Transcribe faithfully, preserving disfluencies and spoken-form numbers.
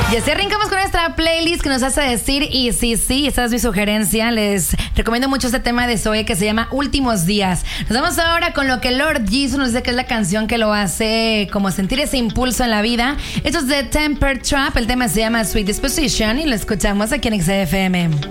Y así arrancamos con nuestra playlist que nos hace decir, y sí, sí, esa es mi sugerencia. Les recomiendo mucho este tema de Zoe que se llama Últimos Días. Nos vamos ahora con lo que Lord Jesus nos dice que es la canción que lo hace como sentir ese impulso en la vida. Esto es de Temper Trap, el tema se llama Sweet Disposition y lo escuchamos aquí en X F M.